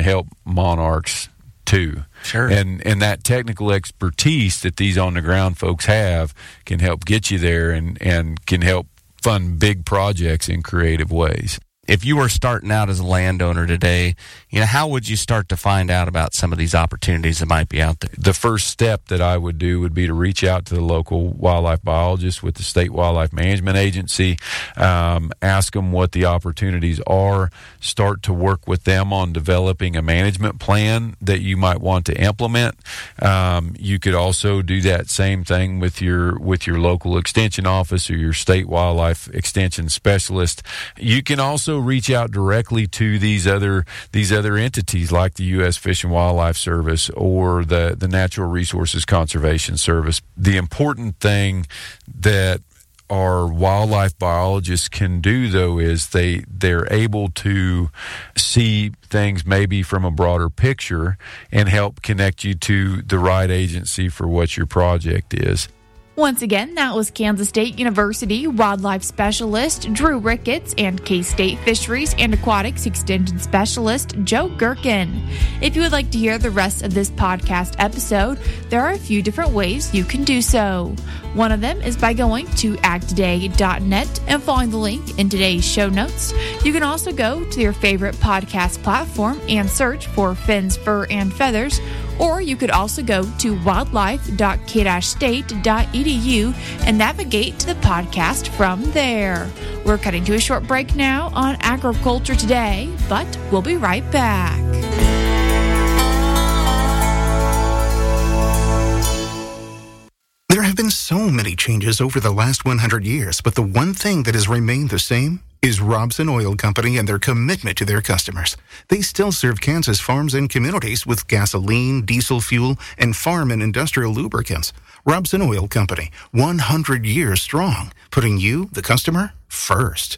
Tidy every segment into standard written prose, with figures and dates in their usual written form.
help monarchs too. Sure. And that technical expertise that these on-the-ground folks have can help get you there and can help fund big projects in creative ways. If you were starting out as a landowner today, how would you start to find out about some of these opportunities that might be out there? The first step that I would do would be to reach out to the local wildlife biologist with the State Wildlife Management Agency, ask them what the opportunities are, start to work with them on developing a management plan that you might want to implement. You could also do that same thing with your local extension office or your state wildlife extension specialist. You can also reach out directly to these other entities like the U.S. Fish and Wildlife Service or the Natural Resources Conservation Service. The important thing that our wildlife biologists can do, though, is they're able to see things maybe from a broader picture and help connect you to the right agency for what your project is. Once again, that was Kansas State University wildlife specialist Drew Ricketts and K-State Fisheries and Aquatics Extension Specialist Joe Gerken. If you would like to hear the rest of this podcast episode, there are a few different ways you can do so. One of them is by going to agtoday.net and following the link in today's show notes. You can also go to your favorite podcast platform and search for Fins, Fur, and Feathers, or you could also go to wildlife.k-state.edu and navigate to the podcast from there. We're cutting to a short break now on Agriculture Today, but we'll be right back. There have been so many changes over the last 100 years, but the one thing that has remained the same is Robson Oil Company and their commitment to their customers. They still serve Kansas farms and communities with gasoline, diesel fuel, and farm and industrial lubricants. Robson Oil Company, 100 years strong, putting you, the customer, first.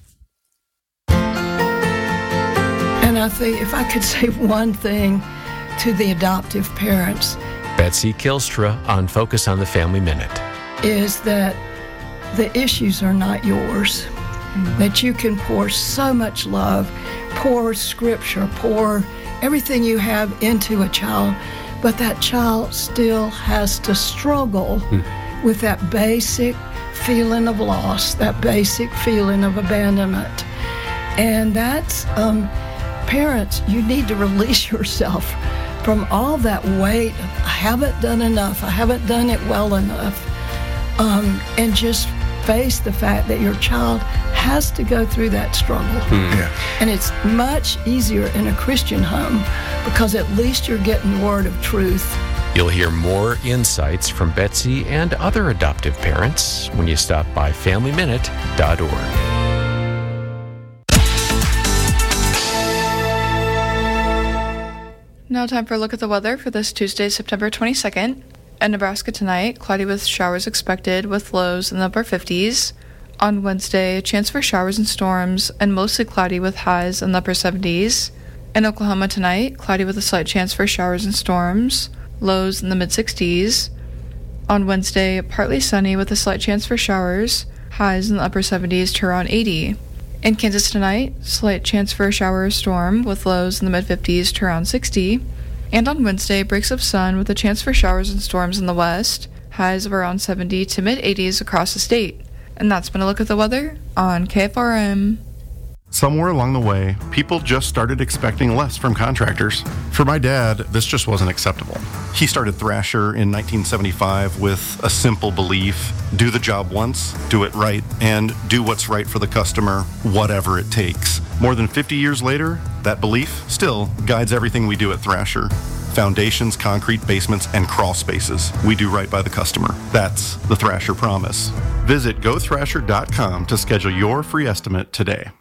And I think if I could say one thing to the adoptive parents, Betsy Kilstra on Focus on the Family Minute, is that the issues are not yours. That you can pour so much love, pour scripture, pour everything you have into a child, but that child still has to struggle with that basic feeling of loss, that basic feeling of abandonment. And that's, parents, you need to release yourself from all that weight of, I haven't done enough, I haven't done it well enough, and just face the fact that your child has to go through that struggle. Yeah. And it's much easier in a Christian home because at least you're getting the word of truth. You'll hear more insights from Betsy and other adoptive parents when you stop by FamilyMinute.org. Now time for a look at the weather for this Tuesday, September 22nd. In Nebraska tonight, cloudy with showers expected with lows in the upper 50s. On Wednesday, a chance for showers and storms and mostly cloudy with highs in the upper 70s. In Oklahoma tonight, cloudy with a slight chance for showers and storms, lows in the mid-60s. On Wednesday, partly sunny with a slight chance for showers, highs in the upper 70s to around 80. In Kansas tonight, slight chance for a shower or storm with lows in the mid-50s to around 60. And on Wednesday, breaks of sun with a chance for showers and storms in the west, highs of around 70 to mid-80s across the state. And that's been a look at the weather on KFRM. Somewhere along the way, people just started expecting less from contractors. For my dad, this just wasn't acceptable. He started Thrasher in 1975 with a simple belief: do the job once, do it right, and do what's right for the customer, whatever it takes. More than 50 years later, that belief still guides everything we do at Thrasher. Foundations, concrete basements, and crawl spaces. We do right by the customer. That's the Thrasher promise. Visit gothrasher.com to schedule your free estimate today.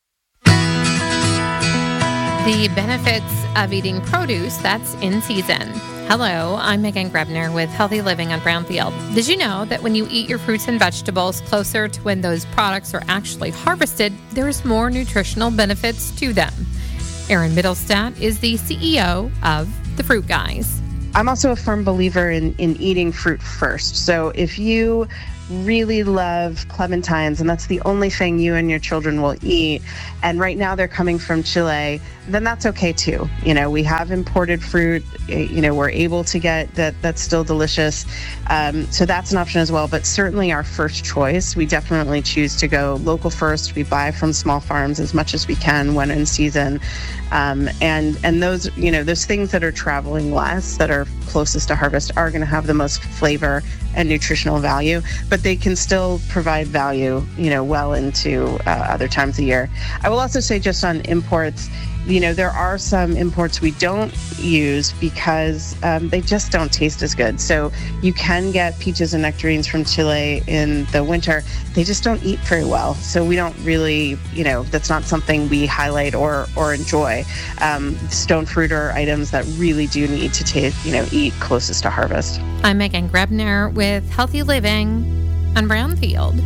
The benefits of eating produce that's in season. Hello, I'm Megan Grebner with Healthy Living on Brownfield. Did you know that when you eat your fruits and vegetables closer to when those products are actually harvested, there's more nutritional benefits to them? Erin Middlestat is the CEO of The Fruit Guys. I'm also a firm believer in eating fruit first. So if you really love clementines and that's the only thing you and your children will eat, and right now they're coming from Chile, then that's okay too. We have imported fruit, we're able to get that's still delicious. So that's an option as well, but certainly our first choice, we definitely choose to go local first. We buy from small farms as much as we can when in season. And those, those things that are traveling less, that are closest to harvest, are going to have the most flavor and nutritional value, but they can still provide value, well into other times of year. I will also say, just on imports, there are some imports we don't use because they just don't taste as good. So you can get peaches and nectarines from Chile in the winter. They just don't eat very well. So we don't really, that's not something we highlight or enjoy. Stone fruit are items that really do need to eat closest to harvest. I'm Megan Grebner with Healthy Living on Brownfield.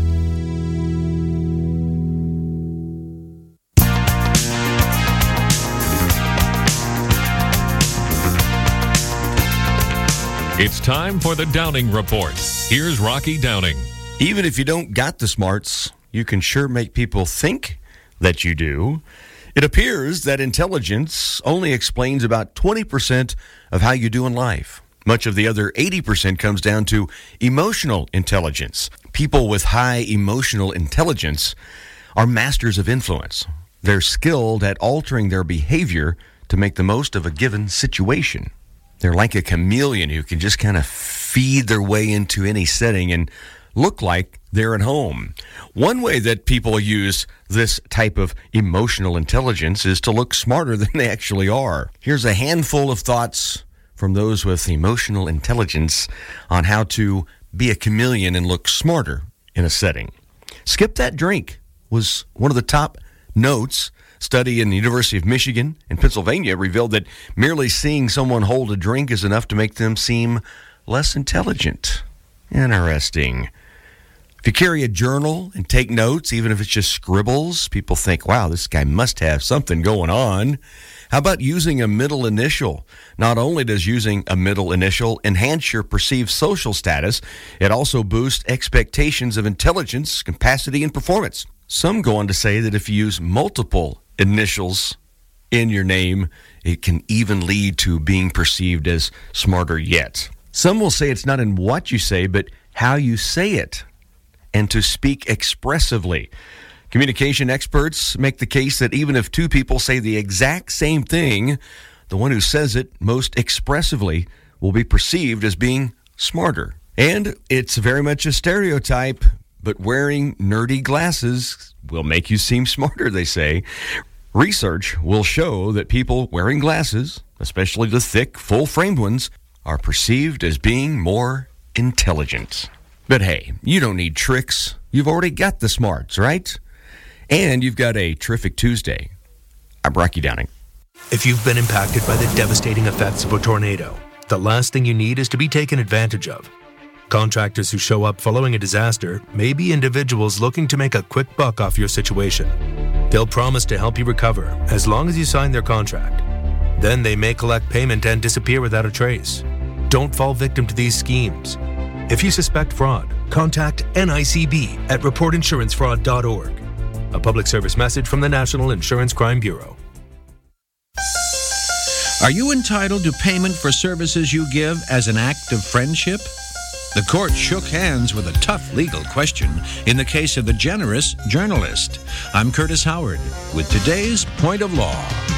It's time for the Downing Report. Here's Rocky Downing. Even if you don't got the smarts, you can sure make people think that you do. It appears that intelligence only explains about 20% of how you do in life. Much of the other 80% comes down to emotional intelligence. People with high emotional intelligence are masters of influence. They're skilled at altering their behavior to make the most of a given situation. They're like a chameleon who can just kind of feed their way into any setting and look like they're at home. One way that people use this type of emotional intelligence is to look smarter than they actually are. Here's a handful of thoughts from those with emotional intelligence on how to be a chameleon and look smarter in a setting. Skip that drink was one of the top notes. Study in the University of Michigan and Pennsylvania revealed that merely seeing someone hold a drink is enough to make them seem less intelligent. Interesting. If you carry a journal and take notes, even if it's just scribbles, people think, wow, this guy must have something going on. How about using a middle initial? Not only does using a middle initial enhance your perceived social status, it also boosts expectations of intelligence, capacity, and performance. Some go on to say that if you use multiple initials in your name, it can even lead to being perceived as smarter yet. Some will say it's not in what you say, but how you say it, and to speak expressively. Communication experts make the case that even if two people say the exact same thing, the one who says it most expressively will be perceived as being smarter. And it's very much a stereotype, but wearing nerdy glasses will make you seem smarter, they say. Research will show that people wearing glasses, especially the thick, full-framed ones, are perceived as being more intelligent. But hey, you don't need tricks. You've already got the smarts, right? And you've got a terrific Tuesday. I'm Rocky Downing. If you've been impacted by the devastating effects of a tornado, the last thing you need is to be taken advantage of. Contractors who show up following a disaster may be individuals looking to make a quick buck off your situation. They'll promise to help you recover as long as you sign their contract. Then they may collect payment and disappear without a trace. Don't fall victim to these schemes. If you suspect fraud, contact NICB at reportinsurancefraud.org. A public service message from the National Insurance Crime Bureau. Are you entitled to payment for services you give as an act of friendship? The court shook hands with a tough legal question in the case of the generous journalist. I'm Curtis Howard with today's Point of Law.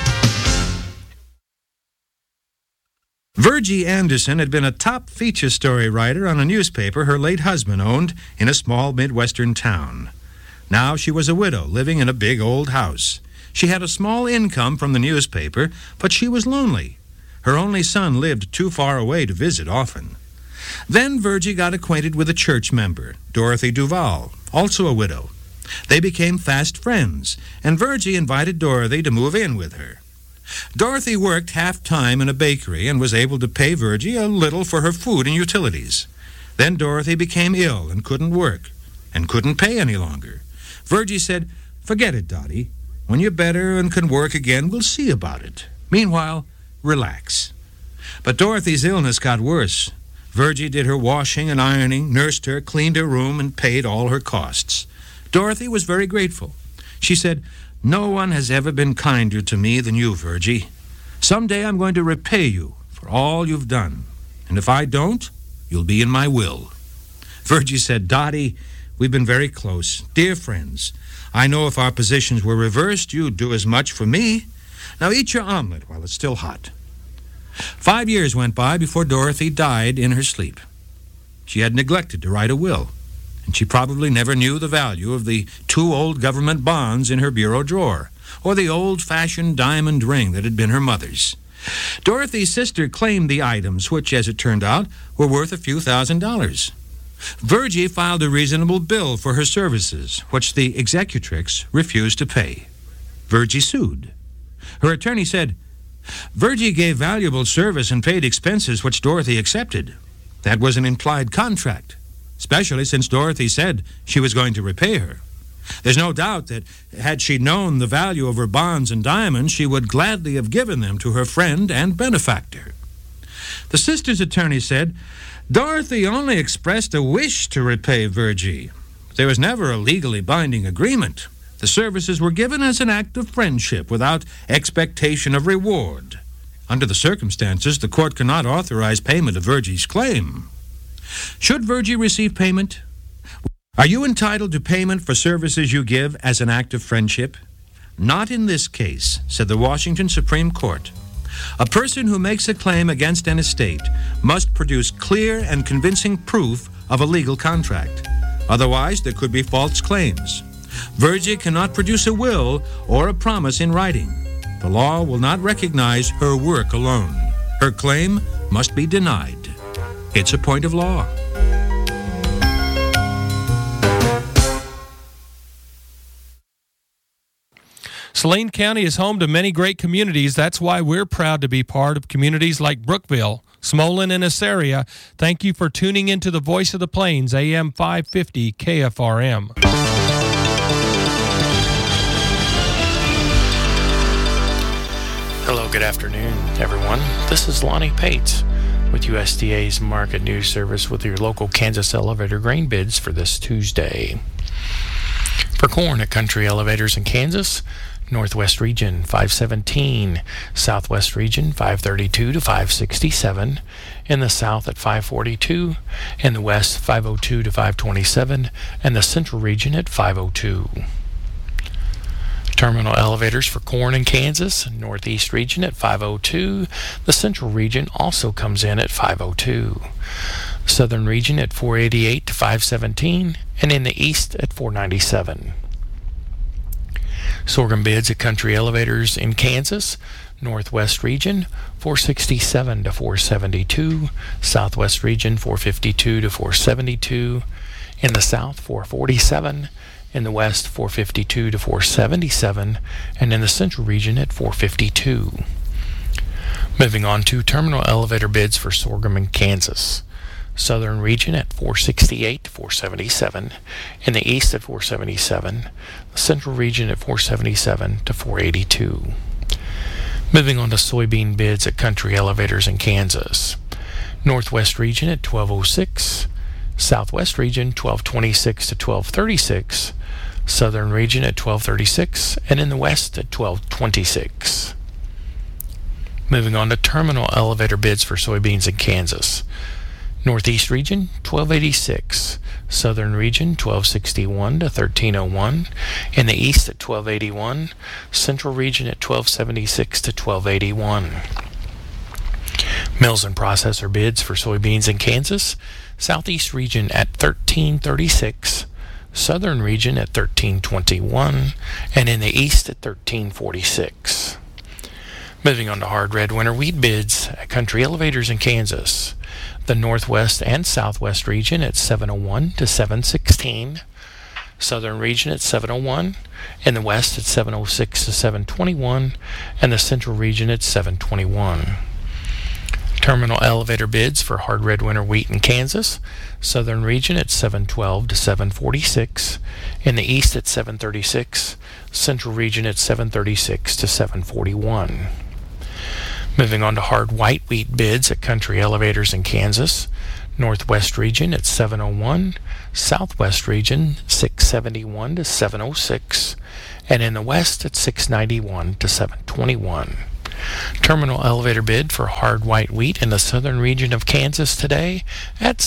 Virgie Anderson had been a top feature story writer on a newspaper her late husband owned in a small Midwestern town. Now she was a widow living in a big old house. She had a small income from the newspaper, but she was lonely. Her only son lived too far away to visit often. Then Virgie got acquainted with a church member, Dorothy Duval, also a widow. They became fast friends, and Virgie invited Dorothy to move in with her. Dorothy worked half-time in a bakery and was able to pay Virgie a little for her food and utilities. Then Dorothy became ill and couldn't work, and couldn't pay any longer. Virgie said, "Forget it, Dottie. When you're better and can work again, we'll see about it. Meanwhile, relax." But Dorothy's illness got worse. Virgie did her washing and ironing, nursed her, cleaned her room, and paid all her costs. Dorothy was very grateful. She said, "No one has ever been kinder to me than you, Virgie. Someday I'm going to repay you for all you've done. And if I don't, you'll be in my will." Virgie said, "Dottie, we've been very close, dear friends. I know if our positions were reversed, you'd do as much for me. Now eat your omelet while it's still hot." 5 years went by before Dorothy died in her sleep. She had neglected to write a will, and she probably never knew the value of the 2 old government bonds in her bureau drawer, or the old-fashioned diamond ring that had been her mother's. Dorothy's sister claimed the items, which, as it turned out, were worth a few $1,000s. Virgie filed a reasonable bill for her services, which the executrix refused to pay. Virgie sued. Her attorney said, "Virgie gave valuable service and paid expenses which Dorothy accepted. That was an implied contract, especially since Dorothy said she was going to repay her. There's no doubt that had she known the value of her bonds and diamonds, she would gladly have given them to her friend and benefactor." The sister's attorney said, "Dorothy only expressed a wish to repay Virgie. There was never a legally binding agreement. The services were given as an act of friendship without expectation of reward. Under the circumstances, the court cannot authorize payment of Virgie's claim. Should Virgie receive payment? Are you entitled to payment for services you give as an act of friendship? Not in this case," said the Washington Supreme Court. "A person who makes a claim against an estate must produce clear and convincing proof of a legal contract. Otherwise, there could be false claims. Virgie cannot produce a will or a promise in writing. The law will not recognize her work alone. Her claim must be denied. It's a point of law." Saline County is home to many great communities. That's why we're proud to be part of communities like Brookville, Smolin, and Assaria. Thank you for tuning into the Voice of the Plains, AM 550 KFRM. Hello, good afternoon, everyone. This is Lonnie Pates with USDA's Market News Service with your local Kansas elevator grain bids for this Tuesday. For corn at Country Elevators in Kansas, Northwest Region 517, Southwest Region 532 to 567, in the South at 542, in the West 502 to 527, and the Central Region at 502. Terminal elevators for corn in Kansas, Northeast Region at 502. The Central Region also comes in at 502. Southern Region at 488 to 517, and in the East at 497. Sorghum bids at Country Elevators in Kansas, Northwest Region 467 to 472, Southwest Region 452 to 472, in the South 447, in the West 452 to 477, and in the Central Region at 452. Moving on to terminal elevator bids for sorghum in Kansas. Southern Region at 468 to 477, in the East at 477, the Central Region at 477 to 482. Moving on to soybean bids at Country Elevators in Kansas. Northwest Region at 1206, Southwest Region 1226 to 1236, Southern Region at 1236, and in the West at 1226. Moving on to terminal elevator bids for soybeans in Kansas. Northeast Region 1286, Southern Region 1261 to 1301, in the East at 1281, Central Region at 1276 to 1281. Mills and processor bids for soybeans in Kansas. Southeast Region at 1336, Southern Region at 1321, and in the East at 1346. Moving on to hard red winter wheat bids at Country Elevators in Kansas. The Northwest and Southwest Region at 701 to 716, Southern Region at 701, in the West at 706 to 721, and the Central Region at 721. Terminal elevator bids for hard red winter wheat in Kansas. Southern Region at 712 to 746, in the East at 736, Central Region at 736 to 741. Moving on to hard white wheat bids at Country Elevators in Kansas. Northwest region at 701, Southwest region 671 to 706, and in the west at 691 to 721. Terminal elevator bid for hard white wheat in the southern region of Kansas today at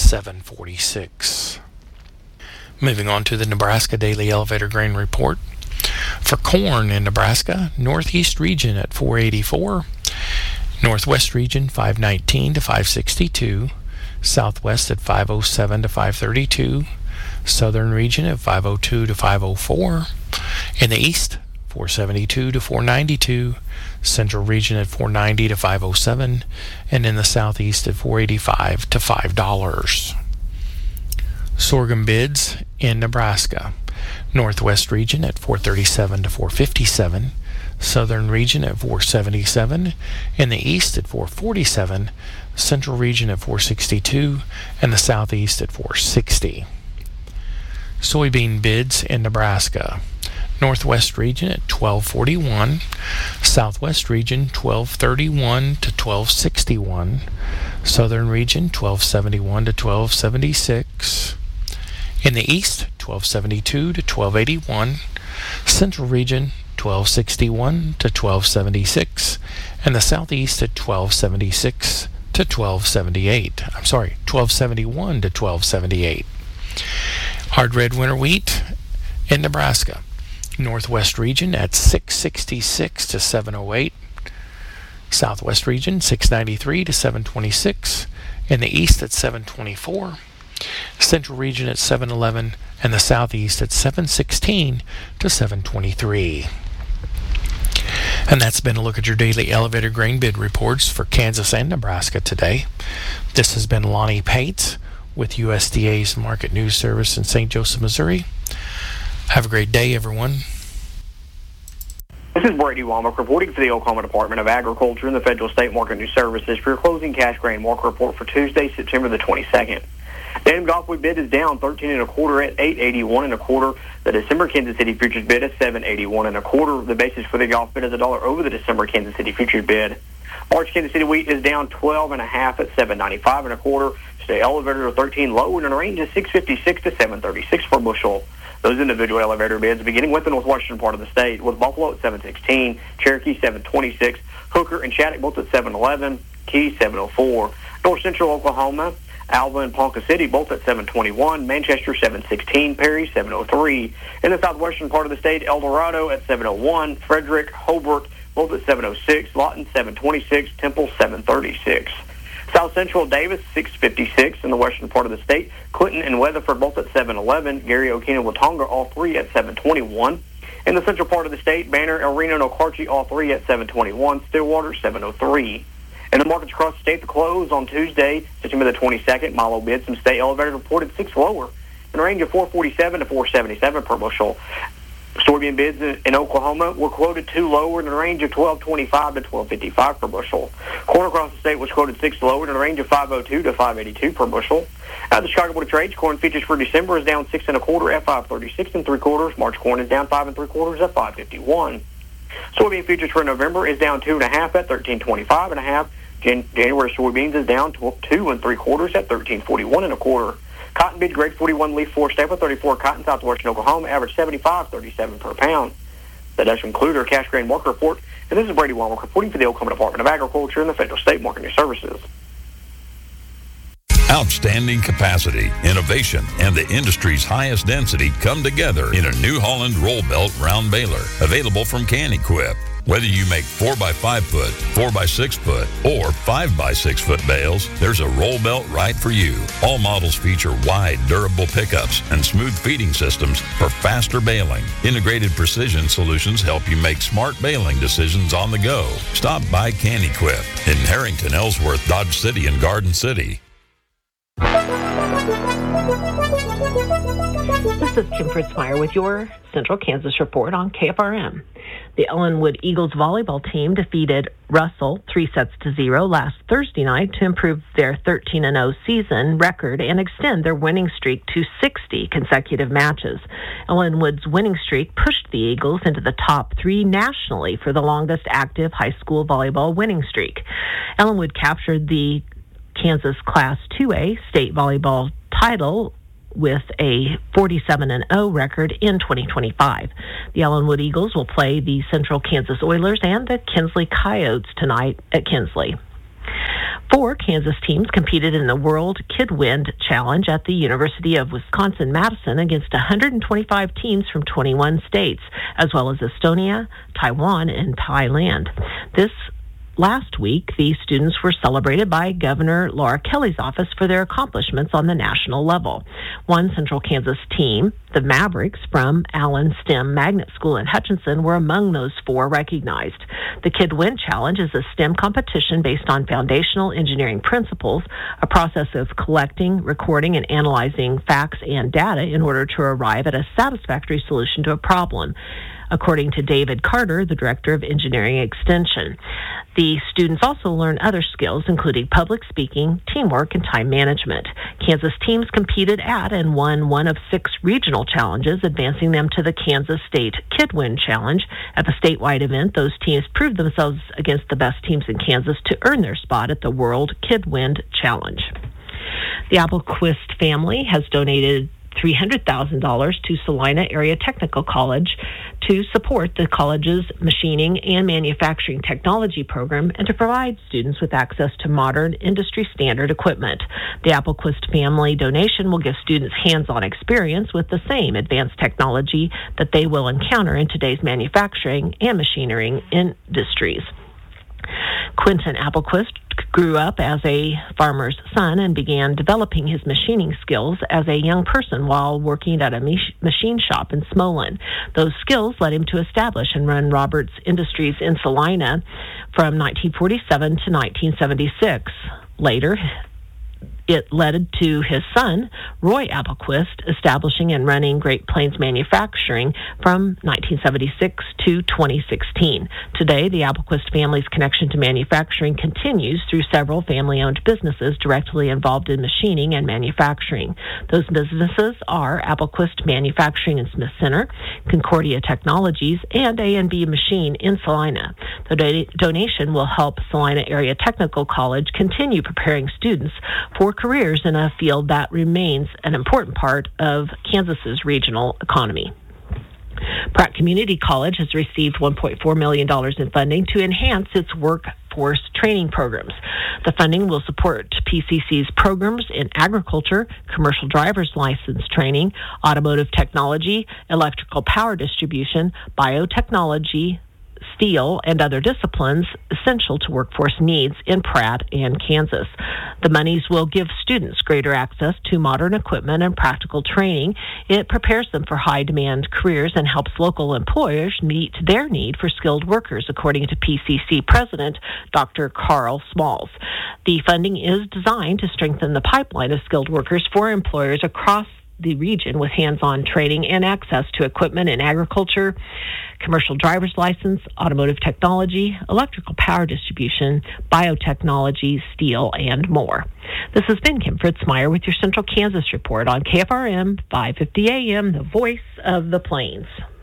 746. Moving on to the Nebraska Daily Elevator Grain Report. For corn in Nebraska, northeast region at 484, northwest region 519 to 562, southwest at 507 to 532, southern region at 502 to 504, in the east 472 to 492, central region at 490 to 507, and in the southeast at 485 to $5. Sorghum bids in Nebraska. Northwest region at 437 to 457, southern region at 477, in the east at 447, central region at 462, and the southeast at 460. Soybean bids in Nebraska. Northwest region at 1241, southwest region 1231 to 1261, southern region 1271 to 1276, in the east 1272 to 1281, central region 1261 to 1276, and the southeast at 1276 to 1278. 1271 to 1278. Hard red winter wheat in Nebraska. Northwest region at 666 to 708, southwest region 693 to 726, in the east at 724, central region at 711, and the southeast at 716 to 723. And that's been a look at your daily elevator grain bid reports for Kansas and Nebraska today. This has been Lonnie Pates with USDA's Market News Service in St. Joseph, Missouri. Have a great day, everyone. This is Brady Womack reporting for the Oklahoma Department of Agriculture and the Federal State Market News Services for your closing cash grain market report for Tuesday, September the 22nd. Datum Gulf wheat bid is down 13 1/4 at 881 1/4. The December Kansas City futures bid is 781 1/4. The basis for the Gulf bid is $1 over the December Kansas City futures bid. March Kansas City wheat is down 12 1/2 at 795 1/4. Today elevators are 13 low and in a range of 656 to 736 per bushel. Those individual elevator bids beginning with the northwestern part of the state, with Buffalo at 716, Cherokee 726, Hooker and Shattuck both at 711, Key 704. North Central Oklahoma, Alva and Ponca City both at 721, Manchester 716, Perry 703. In the southwestern part of the state, El Dorado at 701, Frederick, Hobart both at 706, Lawton 726, Temple 736. South Central Davis 656 in the western part of the state, Clinton and Weatherford both at 711, Gary, Okina, Watonga all three at 721. In the central part of the state, Banner, El Reno, and Okarche all three at 721, Stillwater 703. In the markets across the state, the close on Tuesday, September the 22nd, Milo bids some state elevators reported 6 lower in a range of 447 to 477 per bushel. Soybean bids in Oklahoma were quoted 2 lower in a range of 1225 to 1255 per bushel. Corn across the state was quoted 6 lower in a range of 502 to 582 per bushel. The Chicago Board of Trade corn futures for December is down 6 1/4 at 536 3/4. March corn is down 5 3/4 at 551. Soybean futures for November is down 2 1/2 at 1325 1/2. January soybeans is down 2 3/4 at 1341 1/4. Cotton bid grade 41 leaf 4 staple 34 cotton southwestern Oklahoma average 75.37 per pound. That does conclude our cash grain market report. And this is Brady Womack reporting for the Oklahoma Department of Agriculture and the Federal State Market News Services. Outstanding capacity, innovation, and the industry's highest density come together in a New Holland roll belt round baler, available from Can-Equip. Whether you make 4x5 foot, 4x6 foot, or 5x6 foot bales, there's a roll belt right for you. All models feature wide, durable pickups and smooth feeding systems for faster baling. Integrated precision solutions help you make smart baling decisions on the go. Stop by Can-Equip in Harrington, Ellsworth, Dodge City, and Garden City. This is Kim Fritzmeyer with your Central Kansas Report on KFRM. The Ellenwood Eagles volleyball team defeated Russell 3-0 last Thursday night to improve their 13-0 season record and extend their winning streak to 60 consecutive matches. Ellenwood's winning streak pushed the Eagles into the top 3 nationally for the longest active high school volleyball winning streak. Ellenwood captured the Kansas Class 2A state volleyball title with a 47-0 record in 2025. The Ellenwood Eagles will play the Central Kansas Oilers and the Kinsley Coyotes tonight at Kinsley. 4 Kansas teams competed in the World Kidwind Challenge at the University of Wisconsin-Madison against 125 teams from 21 states, as well as Estonia, Taiwan, and Thailand. This last week, these students were celebrated by Governor Laura Kelly's office for their accomplishments on the national level. One Central Kansas team, the Mavericks from Allen STEM Magnet School in Hutchinson, were among those 4 recognized. The Kidwin Challenge is a STEM competition based on foundational engineering principles, a process of collecting, recording, and analyzing facts and data in order to arrive at a satisfactory solution to a problem, according to David Carter, the Director of Engineering Extension. The students also learn other skills, including public speaking, teamwork, and time management. Kansas teams competed at and won one of 6 regional challenges, advancing them to the Kansas State Kidwin Challenge. At the statewide event, those teams proved themselves against the best teams in Kansas to earn their spot at the World Kidwind Challenge. The Applequist family has donated $300,000 to Salina Area Technical College to support the college's machining and manufacturing technology program and to provide students with access to modern industry standard equipment. The Applequist family donation will give students hands-on experience with the same advanced technology that they will encounter in today's manufacturing and machinery industries. Quentin Applequist grew up as a farmer's son and began developing his machining skills as a young person while working at a machine shop in Smolin. Those skills led him to establish and run Roberts Industries in Salina from 1947 to 1976. Later, it led to his son, Roy Applequist, establishing and running Great Plains Manufacturing from 1976 to 2016. Today, the Applequist family's connection to manufacturing continues through several family-owned businesses directly involved in machining and manufacturing. Those businesses are Applequist Manufacturing in Smith Center, Concordia Technologies, and A&B Machine in Salina. The donation will help Salina Area Technical College continue preparing students for careers in a field that remains an important part of Kansas's regional economy. Pratt Community College has received $1.4 million in funding to enhance its workforce training programs. The funding will support PCC's programs in agriculture, commercial driver's license training, automotive technology, electrical power distribution, biotechnology, steel, and other disciplines essential to workforce needs in Pratt and Kansas. The monies will give students greater access to modern equipment and practical training. It prepares them for high-demand careers and helps local employers meet their need for skilled workers, according to PCC President Dr. Carl Smalls. The funding is designed to strengthen the pipeline of skilled workers for employers across the region with hands-on training and access to equipment in agriculture, commercial driver's license, automotive technology, electrical power distribution, biotechnology, steel, and more. This has been Kim Fritzmeyer with your Central Kansas Report on KFRM 550 AM, the voice of the Plains.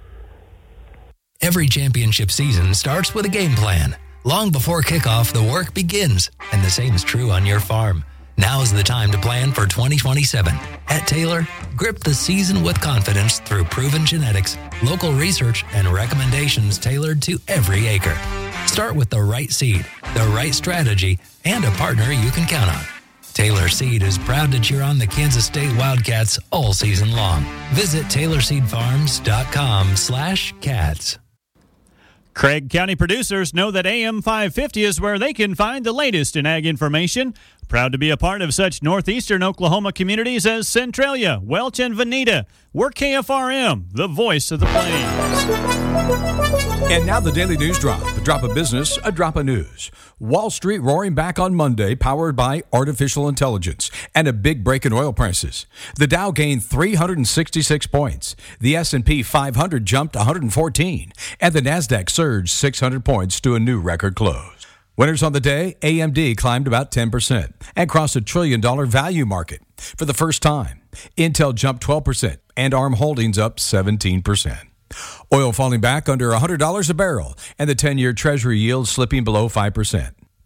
Every championship season starts with a game plan. Long before kickoff, the work begins, and the same is true on your farm. Now is the time to plan for 2027. At Taylor, grip the season with confidence through proven genetics, local research, and recommendations tailored to every acre. Start with the right seed, the right strategy, and a partner you can count on. Taylor Seed is proud to cheer on the Kansas State Wildcats all season long. Visit TaylorSeedFarms.com/cats. Craig County producers know that AM 550 is where they can find the latest in ag information. Proud to be a part of such northeastern Oklahoma communities as Centralia, Welch, and Veneta. We're KFRM, the voice of the Plains. And now the Daily News Drop. A drop of business, a drop of news. Wall Street roaring back on Monday, powered by artificial intelligence and a big break in oil prices. The Dow gained 366 points. The S&P 500 jumped 114. And the NASDAQ surged 600 points to a new record close. Winners on the day, AMD climbed about 10% and crossed $1 trillion value market for the first time. Intel jumped 12% and ARM Holdings up 17%. Oil falling back under $100 a barrel and the 10-year Treasury yield slipping below 5%.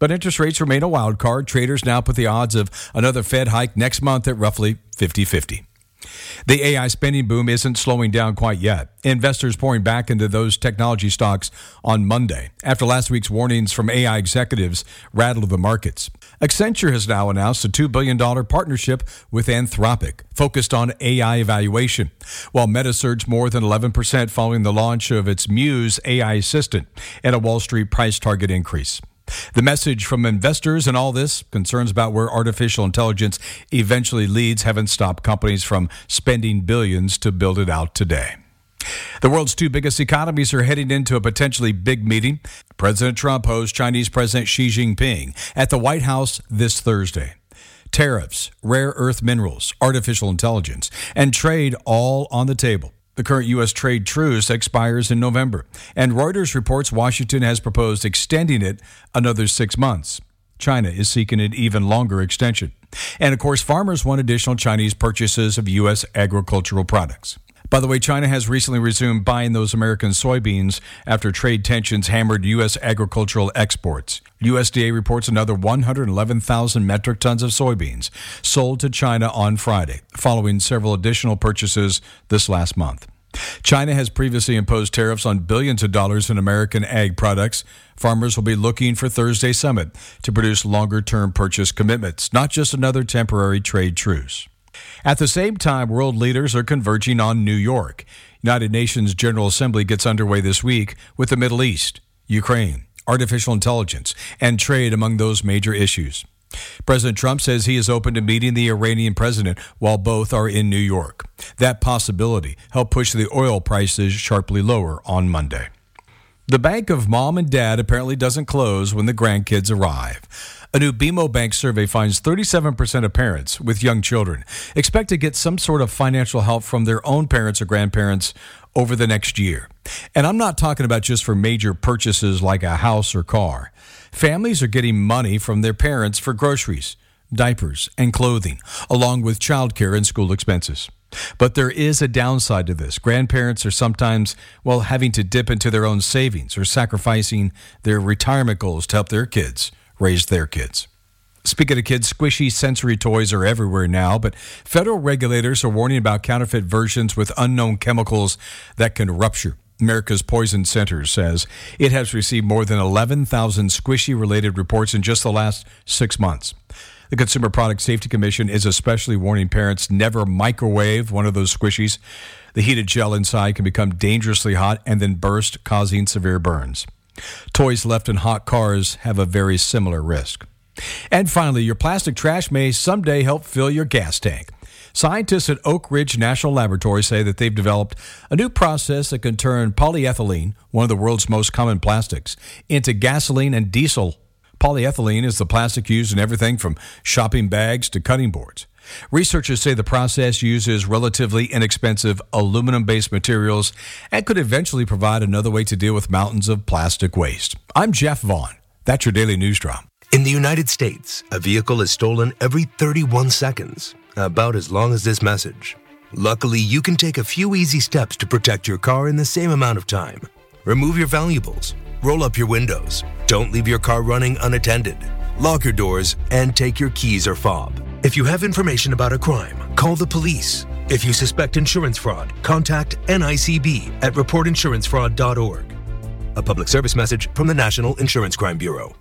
But interest rates remain a wild card. Traders now put the odds of another Fed hike next month at roughly 50-50. The AI spending boom isn't slowing down quite yet. Investors pouring back into those technology stocks on Monday after last week's warnings from AI executives rattled the markets. Accenture has now announced a $2 billion partnership with Anthropic focused on AI evaluation, while Meta surged more than 11% following the launch of its Muse AI assistant and a Wall Street price target increase. The message from investors in all this, concerns about where artificial intelligence eventually leads, haven't stopped companies from spending billions to build it out today. The world's two biggest economies are heading into a potentially big meeting. President Trump hosts Chinese President Xi Jinping at the White House this Thursday. Tariffs, rare earth minerals, artificial intelligence, and trade all on the table. The current U.S. trade truce expires in November, and Reuters reports Washington has proposed extending it another 6 months. China is seeking an even longer extension. And, of course, farmers want additional Chinese purchases of U.S. agricultural products. By the way, China has recently resumed buying those American soybeans after trade tensions hammered U.S. agricultural exports. USDA reports another 111,000 metric tons of soybeans sold to China on Friday, following several additional purchases this last month. China has previously imposed tariffs on billions of dollars in American ag products. Farmers will be looking for Thursday's summit to produce longer-term purchase commitments, not just another temporary trade truce. At the same time, world leaders are converging on New York. United Nations General Assembly gets underway this week with the Middle East, Ukraine, artificial intelligence, and trade among those major issues. President Trump says he is open to meeting the Iranian president while both are in New York. That possibility helped push the oil prices sharply lower on Monday. The bank of mom and dad apparently doesn't close when the grandkids arrive. A new BMO Bank survey finds 37% of parents with young children expect to get some sort of financial help from their own parents or grandparents over the next year. And I'm not talking about just for major purchases like a house or car. Families are getting money from their parents for groceries, diapers, and clothing, along with childcare and school expenses. But there is a downside to this. Grandparents are sometimes, having to dip into their own savings or sacrificing their retirement goals to help their kids raise their kids. Speaking of kids, squishy sensory toys are everywhere now, but federal regulators are warning about counterfeit versions with unknown chemicals that can rupture. America's Poison Center says it has received more than 11,000 squishy-related reports in just the last 6 months. The Consumer Product Safety Commission is especially warning parents never microwave one of those squishies. The heated gel inside can become dangerously hot and then burst, causing severe burns. Toys left in hot cars have a very similar risk. And finally, your plastic trash may someday help fill your gas tank. Scientists at Oak Ridge National Laboratory say that they've developed a new process that can turn polyethylene, one of the world's most common plastics, into gasoline and diesel. Polyethylene is the plastic used in everything from shopping bags to cutting boards. Researchers say the process uses relatively inexpensive aluminum-based materials and could eventually provide another way to deal with mountains of plastic waste. I'm Jeff Vaughn. That's your Daily News Drop. In the United States, a vehicle is stolen every 31 seconds, about as long as this message. Luckily, you can take a few easy steps to protect your car in the same amount of time. Remove your valuables, roll up your windows, don't leave your car running unattended, lock your doors, and take your keys or fob. If you have information about a crime, call the police. If you suspect insurance fraud, contact NICB at reportinsurancefraud.org. A public service message from the National Insurance Crime Bureau.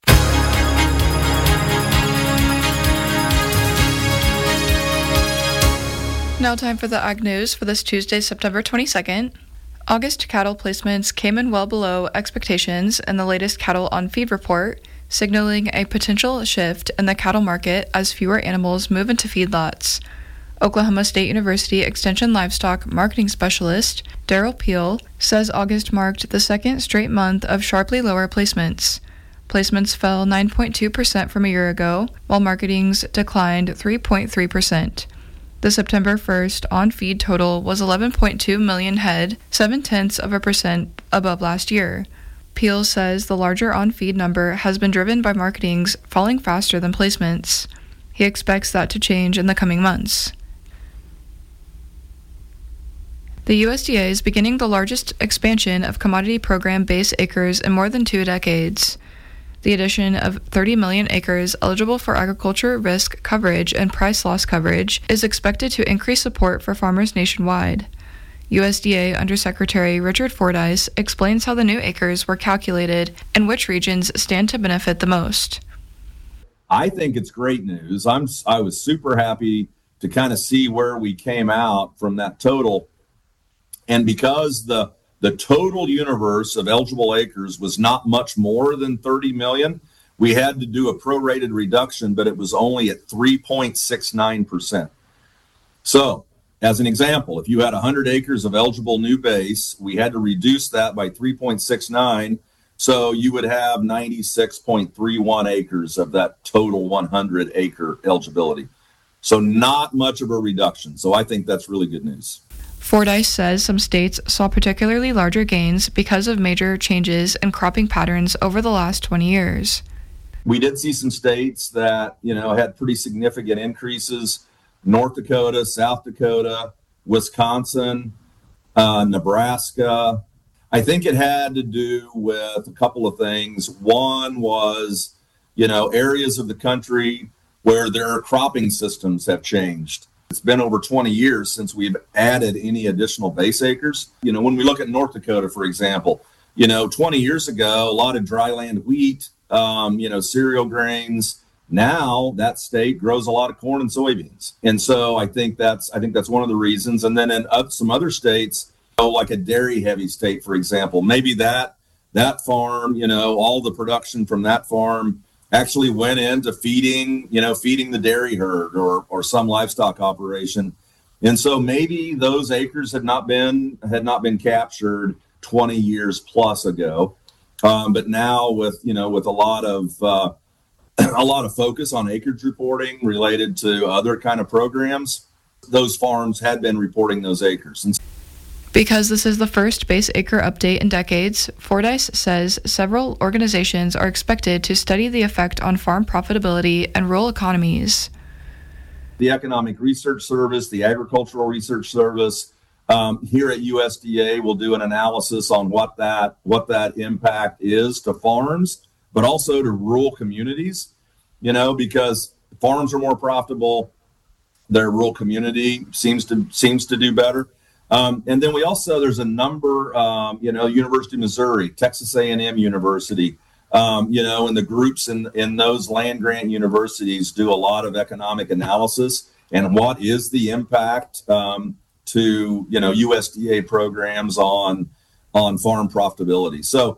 Now time for the Ag News for this Tuesday, September 22nd. August cattle placements came in well below expectations in the latest cattle on feed report, signaling a potential shift in the cattle market as fewer animals move into feedlots. Oklahoma State University Extension Livestock Marketing Specialist Daryl Peel says August marked the second straight month of sharply lower placements. Placements fell 9.2% from a year ago, while marketings declined 3.3%. The September 1st on-feed total was 11.2 million head, 0.7% above last year. Peel says the larger on-feed number has been driven by marketings falling faster than placements. He expects that to change in the coming months. The USDA is beginning the largest expansion of commodity program base acres in more than 2 decades. The addition of 30 million acres eligible for agriculture risk coverage and price loss coverage is expected to increase support for farmers nationwide. USDA Undersecretary Richard Fordyce explains how the new acres were calculated and which regions stand to benefit the most. I think it's great news. I was super happy to kind of see where we came out from that total. And because the total universe of eligible acres was not much more than 30 million, we had to do a prorated reduction, but it was only at 3.69%. So, as an example, if you had 100 acres of eligible new base, we had to reduce that by 3.69, so you would have 96.31 acres of that total 100 acre eligibility. So not much of a reduction. So I think that's really good news. Fordyce says some states saw particularly larger gains because of major changes in cropping patterns over the last 20 years. We did see some states that, had pretty significant increases. North Dakota, South Dakota, Wisconsin, Nebraska. I think it had to do with a couple of things. One was, areas of the country where their cropping systems have changed. It's been over 20 years since we've added any additional base acres. When we look at North Dakota, for example, 20 years ago, a lot of dryland wheat, cereal grains. Now that state grows a lot of corn and soybeans. And so I think that's one of the reasons. And then in some other states, like a dairy heavy state, for example, maybe that farm, all the production from that farm actually went into feeding the dairy herd or some livestock operation. And so maybe those acres had not been captured 20 years plus ago. But now with a lot of focus on acreage reporting related to other kind of programs, those farms had been reporting those acres. And because this is the first base acre update in decades, Fordyce says several organizations are expected to study the effect on farm profitability and rural economies. The Economic Research Service, the Agricultural Research Service, here at USDA will do an analysis on what that impact is to farms, but also to rural communities, because farms are more profitable, their rural community seems to do better. And then there's a number, University of Missouri, Texas A&M University, and the groups in those land grant universities do a lot of economic analysis and what is the impact to, USDA programs on farm profitability. So,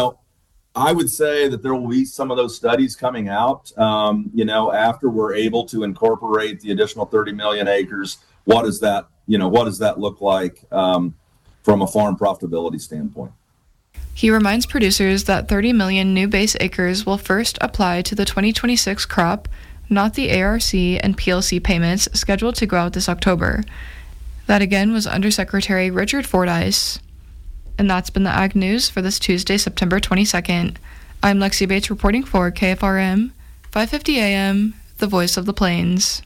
I would say that there will be some of those studies coming out, after we're able to incorporate the additional 30 million acres. What does that look like from a farm profitability standpoint? He reminds producers that 30 million new base acres will first apply to the 2026 crop, not the ARC and PLC payments scheduled to go out this October. That again was Undersecretary Richard Fordyce. And that's been the Ag News for this Tuesday, September 22nd. I'm Lexi Bates reporting for KFRM, 550 AM, the voice of the plains.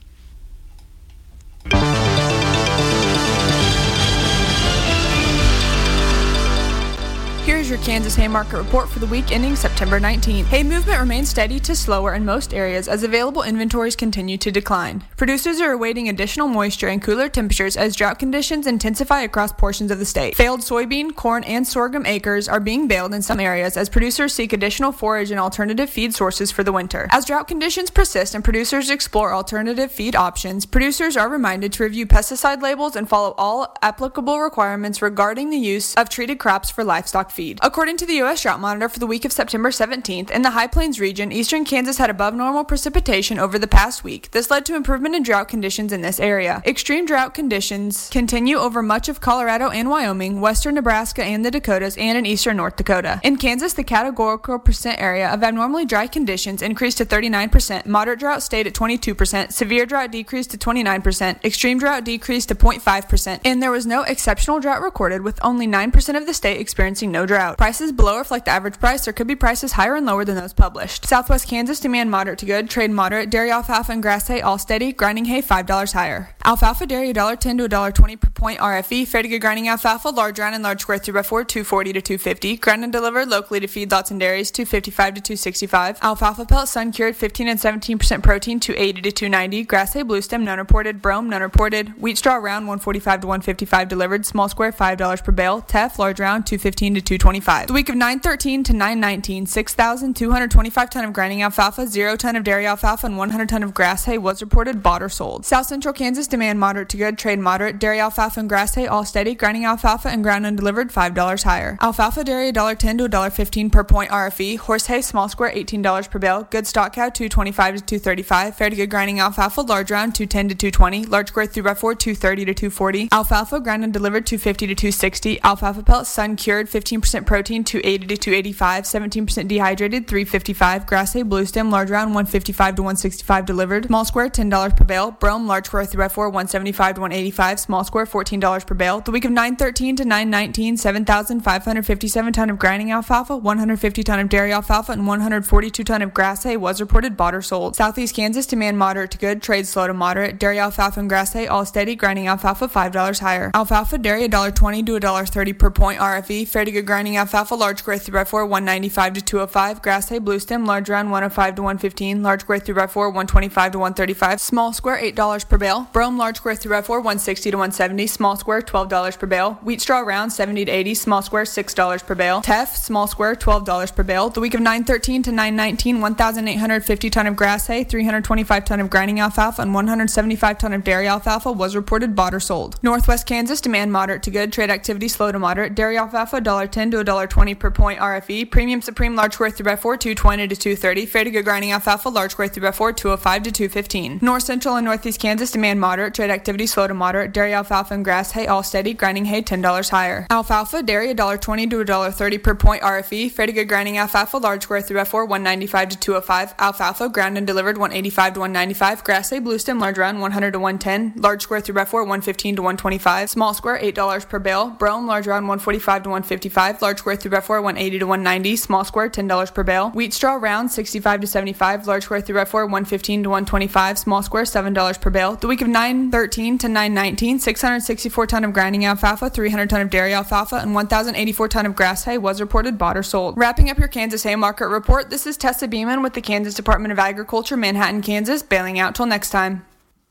Here's your Kansas hay market report for the week ending September 19th. Hay movement remains steady to slower in most areas as available inventories continue to decline. Producers are awaiting additional moisture and cooler temperatures as drought conditions intensify across portions of the state. Failed soybean, corn, and sorghum acres are being baled in some areas as producers seek additional forage and alternative feed sources for the winter. As drought conditions persist and producers explore alternative feed options, producers are reminded to review pesticide labels and follow all applicable requirements regarding the use of treated crops for livestock feed. According to the U.S. Drought Monitor for the week of September 17th, in the High Plains region, eastern Kansas had above normal precipitation over the past week. This led to improvement in drought conditions in this area. Extreme drought conditions continue over much of Colorado and Wyoming, western Nebraska and the Dakotas, and in eastern North Dakota. In Kansas, the categorical percent area of abnormally dry conditions increased to 39%, moderate drought stayed at 22%, severe drought decreased to 29%, extreme drought decreased to 0.5%, and there was no exceptional drought recorded, with only 9% of the state experiencing no drought. Prices below reflect the average price. There could be prices higher and lower than those published. Southwest Kansas demand moderate to good, trade moderate, dairy alfalfa and grass hay all steady, grinding hay $5 higher. Alfalfa dairy $1.10 to $1.20 per point RFE. Fair to good grinding alfalfa, large round and large square 3x4, $2.40 to $2.50. Ground and delivered locally to feedlots and dairies, $2.55 to $2.65. Alfalfa pellet sun cured 15 and 17% protein, $2.80 to $2.90. Grass hay blue stem none reported. Brome none reported. Wheat straw round $1.45 to $1.55 delivered. Small square $5 per bale. Teff large round $2.15 to $2.25. The week of 9/13 to 9/19, 6,225 ton of grinding alfalfa, 0 ton of dairy alfalfa, and 100 ton of grass hay was reported bought or sold. South Central Kansas demand moderate to good, trade moderate. Dairy alfalfa and grass hay all steady. Grinding alfalfa and ground undelivered $5 higher. Alfalfa dairy $1.10 to $1.15 per point RFE. Horse hay small square $18 per bale. Good stock cow $2.25 to $2.35. Fair to good grinding alfalfa large round $2.10 to $2.20. Large square 3x4 $2.30 to $2.40. Alfalfa ground undelivered $2.50 to $2.60. Alfalfa pellet sun cured 15% protein $2.80 to $2.85. 17% dehydrated $3.55. Grass hay blue stem large round $1.55 to $1.65 delivered. Small square $10 per bale. Brome large square 3x4 $1.75 to $1.85. Small square $14 per bale. The week of 9/13 to 9/19, 7,557 ton of grinding alfalfa, 150 ton of dairy alfalfa, and 142 ton of grass hay was reported bought or sold. Southeast Kansas demand moderate to good, trade slow to moderate. Dairy alfalfa and grass hay all steady. Grinding alfalfa $5 higher. Alfalfa dairy $1.20 to $1.30 per point RFE. Fair to good grinding alfalfa large square 3x4 $1.95 to $2.05. Grass hay blue stem large round $1.05 to $1.15. Large square 3x4 $1.25 to $1.35. Small square $8 per bale. Brome large square 3x4 $1.60 to $1.70. Small square $12 per bale. Wheat straw round $70 to $80. Small square $6 per bale. Teff small square $12 per bale. The week of 9/13 to 9/19, 1,850 ton of grass hay, 325 ton of grinding alfalfa, and 175 ton of dairy alfalfa was reported bought or sold. Northwest Kansas demand moderate to good, trade activity slow to moderate. Dairy alfalfa $1.10 to $1.20 per point RFE. Premium Supreme large square 3x4 $2.20 to $2.30. Fair to good grinding alfalfa large square 3x4 $2.05 to $2.15. North Central and Northeast Kansas demand moderate, trade activity slow to moderate. Dairy alfalfa and grass hay all steady. Grinding hay $10 higher. Alfalfa dairy $1.20 to $1.30 per point RFE. Fair to good grinding alfalfa large square 3x4 $1.95 to $2.05. Alfalfa ground and delivered $1.85 to $1.95. Grass hay blue stem large round $100 to $1.10. Large square 3x4 $1.15 to $1.25. Small square $8 per bale. Brome large round $1.45 to $1.55. Large square 3x4 $1.80 to $1.90. Small square $10 per bale. Wheat straw round $65 to $75. Large square 3x4 $1.15 to $1.25. Small square $7 per bale. The week of 9/13 to 9/19, 664 ton of grinding alfalfa, 300 ton of dairy alfalfa, and 1,084 ton of grass hay was reported bought or sold. Wrapping up your Kansas hay market report, this is Tessa Beeman with the Kansas Department of Agriculture, Manhattan, Kansas, bailing out till next time.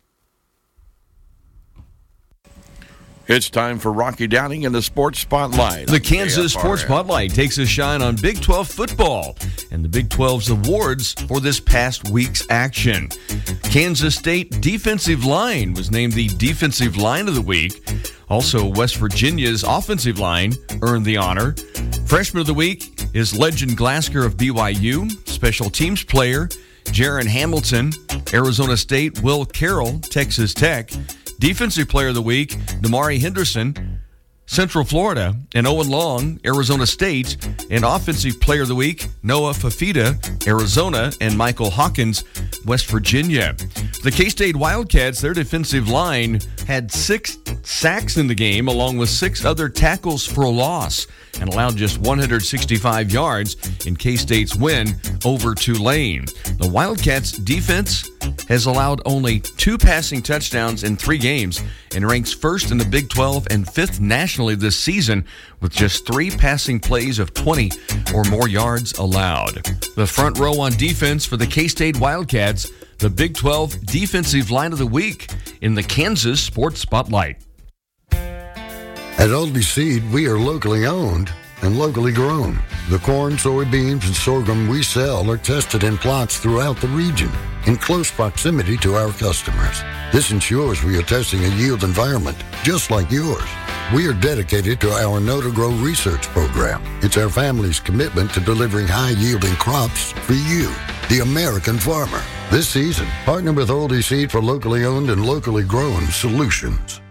It's time for Rocky Downing in the Sports Spotlight. The Kansas Sports Spotlight takes a shine on Big 12 football and the Big 12's awards for this past week's action. Kansas State defensive line was named the Defensive Line of the Week. Also, West Virginia's offensive line earned the honor. Freshman of the Week is legend Glasgow of BYU. Special teams player Jaron Hamilton, Arizona State. Will Carroll, Texas Tech. Defensive Player of the Week, Damari Henderson, Central Florida, and Owen Long, Arizona State. And Offensive Player of the Week, Noah Fafita, Arizona, and Michael Hawkins, West Virginia. The K-State Wildcats, their defensive line had 6 sacks in the game, along with 6 other tackles for a loss, and allowed just 165 yards in K-State's win over Tulane. The Wildcats' defense has allowed only 2 passing touchdowns in 3 games and ranks first in the Big 12 and 5th nationally this season with just 3 passing plays of 20 or more yards allowed. The front row on defense for the K-State Wildcats, the Big 12 Defensive Line of the Week in the Kansas Sports Spotlight. At Aldi Seed, we are locally owned and locally grown. The corn, soybeans, and sorghum we sell are tested in plots throughout the region in close proximity to our customers. This ensures we are testing a yield environment just like yours. We are dedicated to our Know to Grow research program. It's our family's commitment to delivering high-yielding crops for you, the American farmer. This season, partner with Aldi Seed for locally owned and locally grown solutions.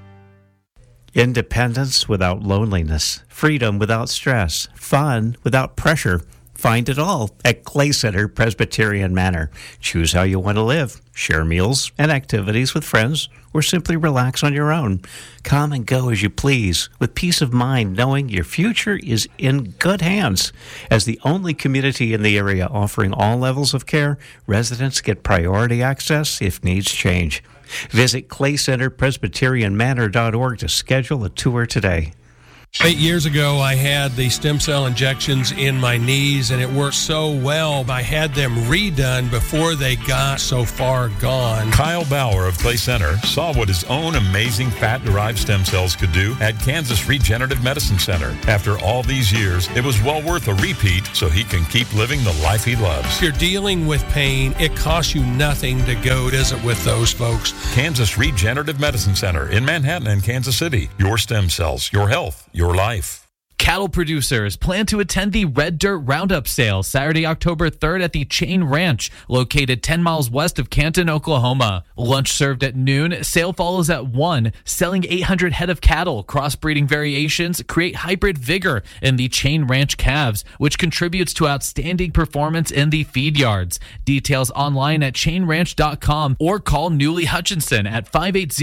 Independence without loneliness, freedom without stress, fun without pressure, Find it all at Clay Center Presbyterian Manor. Choose how you want to live. Share meals and activities with friends, or simply relax on your own. Come and go as you please, with peace of mind, knowing your future is in good hands. As the only community in the area offering all levels of care, residents get priority access if needs change. Visit claycenterpresbyterianmanor.org to schedule a tour today. 8 years ago, I had the stem cell injections in my knees, and it worked so well. I had them redone before they got so far gone. Kyle Bauer of Clay Center saw what his own amazing fat-derived stem cells could do at Kansas Regenerative Medicine Center. After all these years, it was well worth a repeat so he can keep living the life he loves. If you're dealing with pain, it costs you nothing to go visit with those folks. Kansas Regenerative Medicine Center in Manhattan and Kansas City. Your stem cells, your health, your life. Cattle producers plan to attend the Red Dirt Roundup sale Saturday, October 3rd at the Chain Ranch, located 10 miles west of Canton, Oklahoma. Lunch served at noon. Sale follows at 1. Selling 800 head of cattle. Crossbreeding variations create hybrid vigor in the Chain Ranch calves, which contributes to outstanding performance in the feed yards. Details online at chainranch.com or call Newly Hutchinson at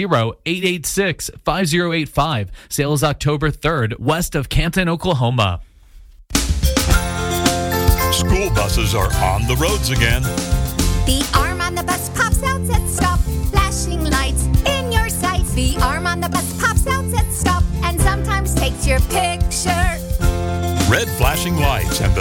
580-886-5085. Sale is October 3rd, west of Canton, Oklahoma. School buses are on the roads again. The arm on the bus pops out, says stop. Flashing lights in your sights. The arm on the bus pops out, says stop. And sometimes takes your picture. Red flashing lights and the